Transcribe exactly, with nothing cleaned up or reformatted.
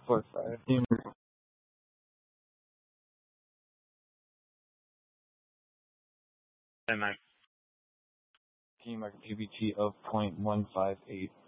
four five. And my Team market P B T of point one five eight.